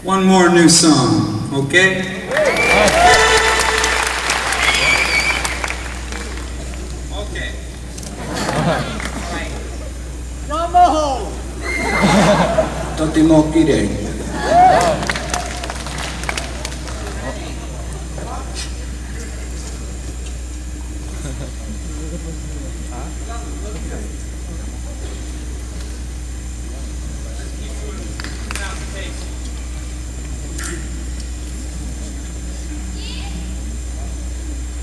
One more new song, okay? Okay. Drummer! とても綺麗。